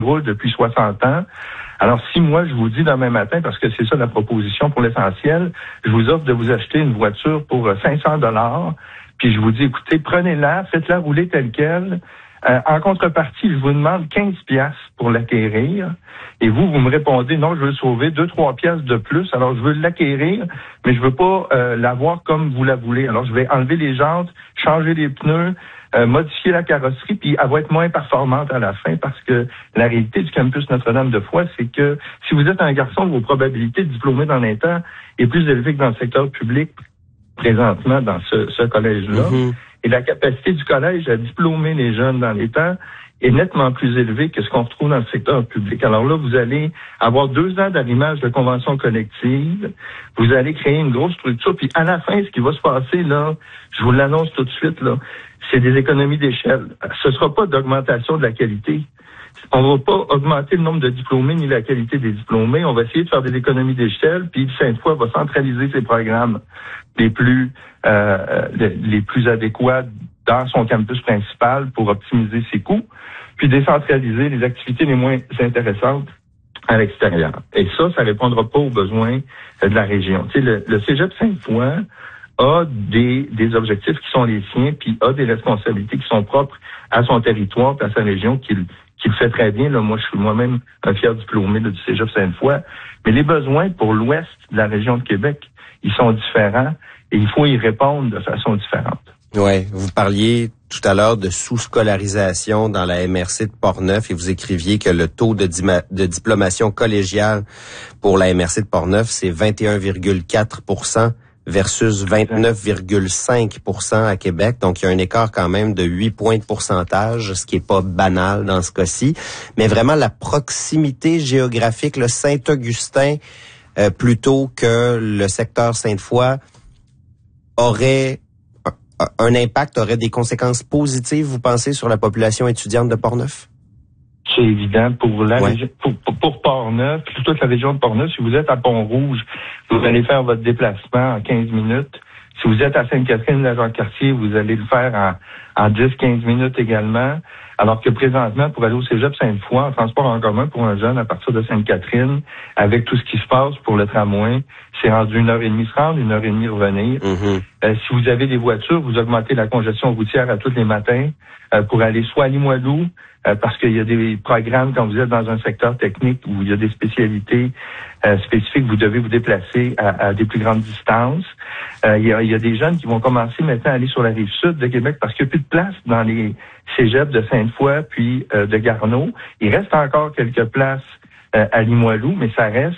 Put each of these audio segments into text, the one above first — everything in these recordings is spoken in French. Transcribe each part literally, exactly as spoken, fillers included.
roule depuis soixante ans. Alors, si moi, je vous dis demain matin, parce que c'est ça la proposition pour l'essentiel, je vous offre de vous acheter une voiture pour cinq cents dollars, puis je vous dis, écoutez, prenez-la, faites-la rouler telle quelle. Euh, en contrepartie, je vous demande quinze piastres pour l'acquérir. Et vous, vous me répondez, non, je veux sauver deux, trois piastres de plus. Alors, je veux l'acquérir, mais je veux pas euh, l'avoir comme vous la voulez. Alors, je vais enlever les jantes, changer les pneus, Euh, modifier la carrosserie, puis elle va être moins performante à la fin, parce que la réalité du campus Notre-Dame-de-Foix, c'est que si vous êtes un garçon, vos probabilités de diplômer dans l'État est plus élevée que dans le secteur public présentement dans ce, ce collège-là. Mm-hmm. Et la capacité du collège à diplômer les jeunes dans l'État est nettement plus élevée que ce qu'on retrouve dans le secteur public. Alors là, vous allez avoir deux ans d'arrimage de convention collective, vous allez créer une grosse structure, puis à la fin, ce qui va se passer, là, je vous l'annonce tout de suite, là, c'est des économies d'échelle. Ce ne sera pas d'augmentation de la qualité. On ne va pas augmenter le nombre de diplômés ni la qualité des diplômés. On va essayer de faire des économies d'échelle, puis Sainte-Foy va centraliser ses programmes les plus euh, les plus adéquats dans son campus principal pour optimiser ses coûts, puis décentraliser les activités les moins intéressantes à l'extérieur. Et ça, ça répondra pas aux besoins de la région. Tu sais, le, le Cégep Sainte-Foy a des, des objectifs qui sont les siens, puis a des responsabilités qui sont propres à son territoire, à sa région, qu'il qu'il fait très bien. Là, moi, je suis moi-même un fier diplômé là, du Cégep Sainte-Foy. Mais les besoins pour l'ouest de la région de Québec, ils sont différents et il faut y répondre de façon différente. Oui, vous parliez tout à l'heure de sous-scolarisation dans la M R C de Portneuf et vous écriviez que le taux de, dima- de diplomation collégiale pour la M R C de Portneuf, c'est vingt et un virgule quatre pour cent versus vingt-neuf virgule cinq pour cent à Québec. Donc, il y a un écart quand même de huit points de pourcentage, ce qui est pas banal dans ce cas-ci. Mais vraiment, la proximité géographique, le Saint-Augustin, euh, plutôt que le secteur Sainte-Foy, aurait un impact, aurait des conséquences positives, vous pensez, sur la population étudiante de Portneuf? C'est évident pour la ouais. région, pour, pour, pour Portneuf, puis toute la région de Portneuf. Si vous êtes à Pont-Rouge, vous allez faire votre déplacement en quinze minutes. Si vous êtes à Sainte-Catherine, la Jacques-Cartier, vous allez le faire en, en dix à quinze minutes également. Alors que présentement, pour aller au Cégep Sainte-Foy, en transport en commun pour un jeune à partir de Sainte-Catherine, avec tout ce qui se passe pour le tramway, c'est rendu une heure et demie se rendre, une heure et demie revenir. Mm-hmm. Euh, si vous avez des voitures, vous augmentez la congestion routière à tous les matins euh, pour aller soit à Limoilou, euh, parce qu'il y a des programmes quand vous êtes dans un secteur technique où il y a des spécialités euh, spécifiques, vous devez vous déplacer à, à des plus grandes distances. Euh, il, y a, il y a des jeunes qui vont commencer maintenant à aller sur la rive sud de Québec parce qu'il n'y a plus de place dans les cégeps de Sainte-Foy puis euh, de Garneau. Il reste encore quelques places euh, à Limoilou, mais ça reste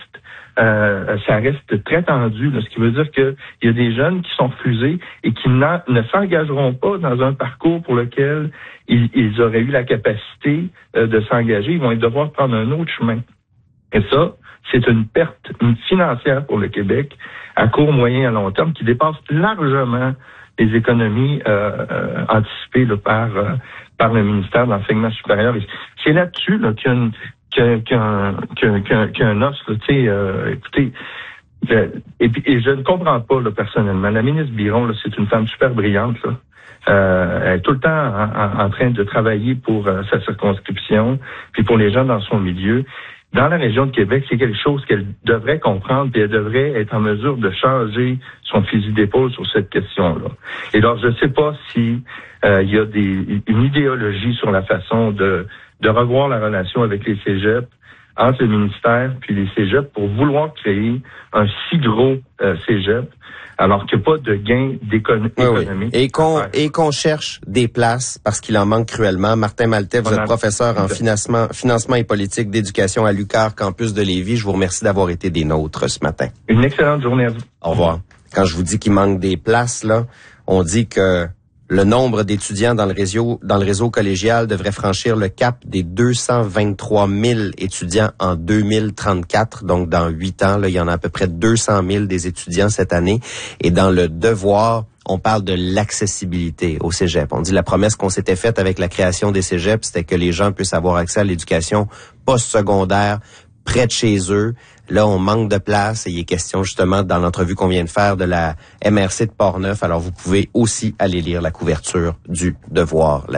euh, ça reste très tendu. Là, ce qui veut dire qu'il y a des jeunes qui sont refusés et qui ne s'engageront pas dans un parcours pour lequel ils, ils auraient eu la capacité euh, de s'engager. Ils vont devoir prendre un autre chemin. Et ça, c'est une perte financière pour le Québec à court, moyen et à long terme qui dépasse largement les économies euh, euh, anticipées là, par euh, par le ministère de l'Enseignement supérieur. Et c'est là-dessus là, qu'il y a une qu'un qu'un qu'un qu'un, qu'un os, tu sais, euh, écoutez, euh, et, et je ne comprends pas là, personnellement. La ministre Biron, là, c'est une femme super brillante, là. Euh, elle est tout le temps en, en, en train de travailler pour euh, sa circonscription, puis pour les gens dans son milieu. Dans la région de Québec, c'est quelque chose qu'elle devrait comprendre, puis elle devrait être en mesure de changer son fusil d'épaule sur cette question-là. Et alors, je ne sais pas si euh, il y a des, une idéologie sur la façon de de revoir la relation avec les cégeps, entre le ministère puis les cégeps, pour vouloir créer un si gros euh, cégep, alors qu'il n'y a pas de gain d'économie. Oui, oui. Et qu'on et qu'on cherche des places, parce qu'il en manque cruellement. Martin Maltais, vous êtes professeur en financement, financement et politique d'éducation à l'U Q A R, campus de Lévis. Je vous remercie d'avoir été des nôtres ce matin. Une excellente journée à vous. Au revoir. Quand je vous dis qu'il manque des places, là, on dit que le nombre d'étudiants dans le réseau dans le réseau collégial devrait franchir le cap des deux cent vingt-trois mille étudiants en deux mille trente-quatre. Donc, dans huit ans, là, il y en a à peu près deux cent mille des étudiants cette année. Et dans le devoir, on parle de l'accessibilité au cégep. On dit la promesse qu'on s'était faite avec la création des cégeps, c'était que les gens puissent avoir accès à l'éducation postsecondaire près de chez eux. Là, on manque de place et il est question justement dans l'entrevue qu'on vient de faire de la M R C de Portneuf. Alors, vous pouvez aussi aller lire la couverture du Devoir là-dessus.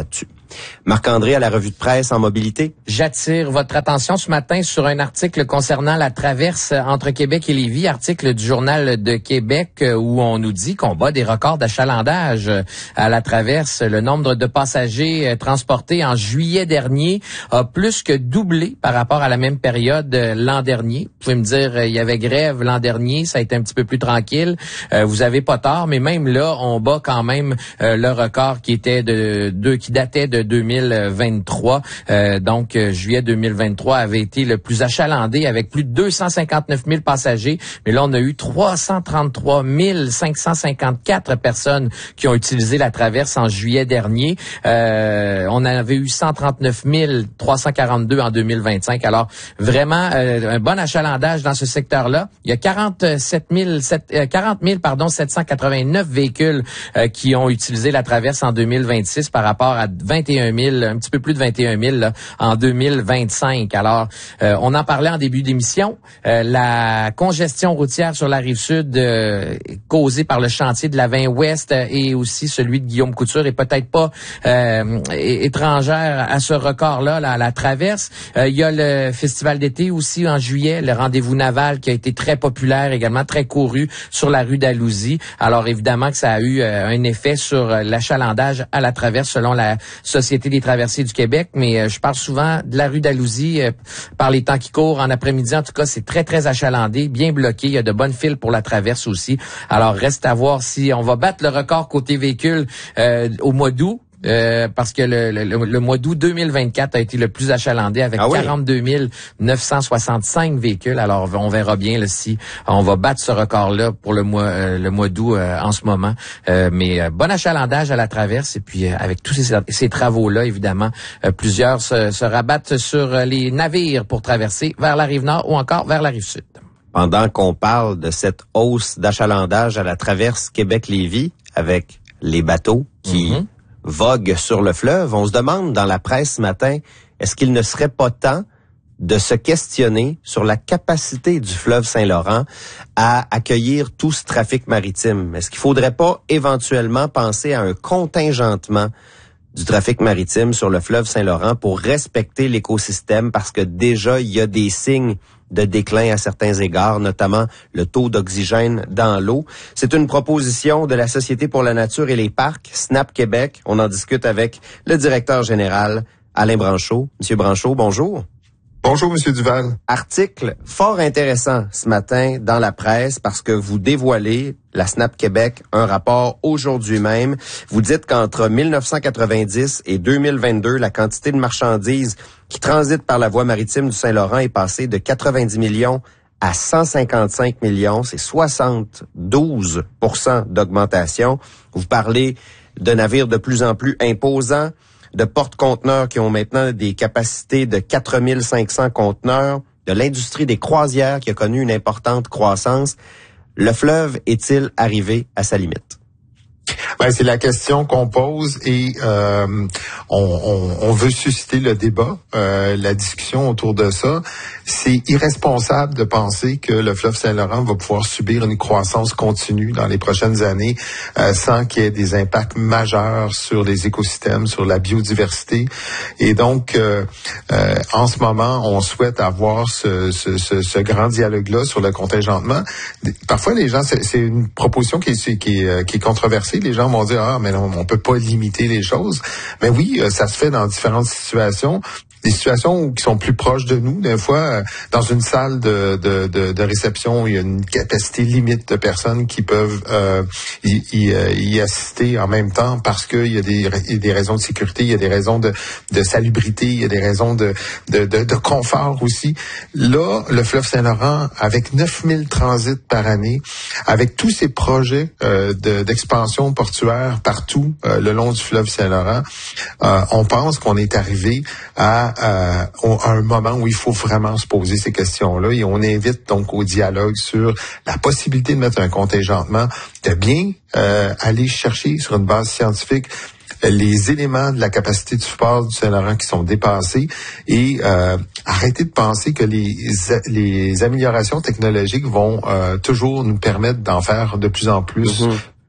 Marc-André à la revue de presse en mobilité. J'attire votre attention ce matin sur un article concernant la traverse entre Québec et Lévis, article du Journal de Québec où on nous dit qu'on bat des records d'achalandage à la traverse. Le nombre de passagers transportés en juillet dernier a plus que doublé par rapport à la même période l'an dernier. Vous pouvez me dire, il y avait grève l'an dernier, ça a été un petit peu plus tranquille. Vous avez pas tort, mais même là, on bat quand même le record qui était de, de qui datait de deux mille vingt-trois. Euh, donc, euh, juillet deux mille vingt-trois avait été le plus achalandé avec plus de deux cent cinquante-neuf mille passagers. Mais là, on a eu trois cent trente-trois mille cinq cent cinquante-quatre personnes qui ont utilisé la traverse en juillet dernier. Euh, on avait eu cent trente-neuf mille trois cent quarante-deux en deux mille vingt-cinq. Alors, vraiment, euh, un bon achalandage dans ce secteur-là. Il y a quarante-sept mille, quarante mille pardon, sept cent quatre-vingt-neuf véhicules euh, qui ont utilisé la traverse en deux mille vingt-six par rapport à vingt et un mille, un petit peu plus de vingt et un mille là, en deux mille vingt-cinq. Alors, euh, on en parlait en début d'émission, euh, la congestion routière sur la Rive-Sud euh, causée par le chantier de la vingt Ouest et aussi celui de Guillaume Couture est peut-être pas euh, étrangère à ce record-là, là, à la traverse. Euh, il y a le festival d'été aussi en juillet, le rendez-vous naval qui a été très populaire, également très couru sur la rue d'Alousie. Alors, évidemment que ça a eu euh, un effet sur euh, l'achalandage à la traverse selon la Société des traversiers du Québec, mais euh, je parle souvent de la rue d'Alousie euh, par les temps qui courent. En après-midi, en tout cas, c'est très, très achalandé, bien bloqué. Il y a de bonnes files pour la traverse aussi. Alors, reste à voir si on va battre le record côté véhicule euh, au mois d'août. Euh, parce que le, le, le mois d'août deux mille vingt-quatre a été le plus achalandé avec ah oui. quarante-deux mille neuf cent soixante-cinq véhicules. Alors, on verra bien là, si on va battre ce record-là pour le mois euh, le mois d'août euh, en ce moment. Euh, mais euh, bon achalandage à la traverse. Et puis, euh, avec tous ces, ces travaux-là, évidemment, euh, plusieurs se, se rabattent sur euh, les navires pour traverser vers la Rive-Nord ou encore vers la Rive-Sud. Pendant qu'on parle de cette hausse d'achalandage à la traverse Québec-Lévis avec les bateaux qui... Mm-hmm. vogue sur le fleuve, on se demande dans la presse ce matin, est-ce qu'il ne serait pas temps de se questionner sur la capacité du fleuve Saint-Laurent à accueillir tout ce trafic maritime? Est-ce qu'il faudrait pas éventuellement penser à un contingentement du trafic maritime sur le fleuve Saint-Laurent pour respecter l'écosystème parce que déjà il y a des signes de déclin à certains égards, notamment le taux d'oxygène dans l'eau. C'est une proposition de la Société pour la nature et les parcs, SNAP Québec. On en discute avec le directeur général, Alain Branchaud. Monsieur Branchaud, bonjour. Bonjour, Monsieur Duval. Article fort intéressant ce matin dans la presse parce que vous dévoilez, la SNAP Québec, un rapport aujourd'hui même. Vous dites qu'entre mille neuf cent quatre-vingt-dix et deux mille vingt-deux, la quantité de marchandises qui transitent par la voie maritime du Saint-Laurent est passée de quatre-vingt-dix millions à cent cinquante-cinq millions. C'est soixante-douze pour cent d'augmentation. Vous parlez de navires de plus en plus imposants, de porte-conteneurs qui ont maintenant des capacités de quatre mille cinq cents conteneurs, de l'industrie des croisières qui a connu une importante croissance. Le fleuve est-il arrivé à sa limite? Ben, c'est la question qu'on pose et euh, on, on, on veut susciter le débat, euh, la discussion autour de ça. C'est irresponsable de penser que le fleuve Saint-Laurent va pouvoir subir une croissance continue dans les prochaines années euh, sans qu'il y ait des impacts majeurs sur les écosystèmes, sur la biodiversité. Et donc, euh, euh, en ce moment, on souhaite avoir ce, ce, ce, ce grand dialogue-là sur le contingentement. Parfois, les gens, c'est, c'est une proposition qui est, qui est, qui est controversée. Les gens vont dire, ah, mais non, on peut pas limiter les choses. Mais oui, ça se fait dans différentes situations. Des situations où, qui sont plus proches de nous. Des fois, dans une salle de, de, de, de réception, il y a une capacité limite de personnes qui peuvent euh, y, y, y assister en même temps parce qu'il y a des, il y a des raisons de sécurité, il y a des raisons de, de salubrité, il y a des raisons de, de, de, de confort aussi. Là, le fleuve Saint-Laurent, avec neuf mille transits par année, avec tous ces projets euh, de, d'expansion portuaire partout euh, le long du fleuve Saint-Laurent, euh, on pense qu'on est arrivé à Euh, à un moment où il faut vraiment se poser ces questions-là et on invite donc au dialogue sur la possibilité de mettre un contingentement, de bien euh, aller chercher sur une base scientifique les éléments de la capacité du port du Saint-Laurent qui sont dépassés et euh, arrêter de penser que les, les améliorations technologiques vont euh, toujours nous permettre d'en faire de plus en plus. Mm-hmm.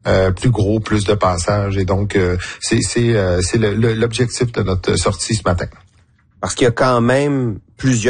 euh, plus gros, plus de passages. Et donc, euh, c'est c'est euh, c'est le, le, l'objectif de notre sortie ce matin. Parce qu'il y a quand même plusieurs